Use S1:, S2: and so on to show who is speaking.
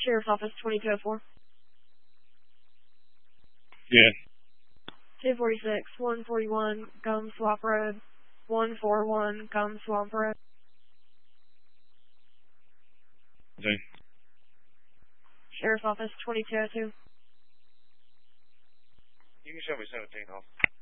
S1: Sheriff's Office 2204.
S2: Yeah.
S1: 246, 141, Gum Swamp Road. 141, Gum Swamp Road.
S2: Okay.
S1: Sheriff's Office 2202.
S2: You can show me 17 off.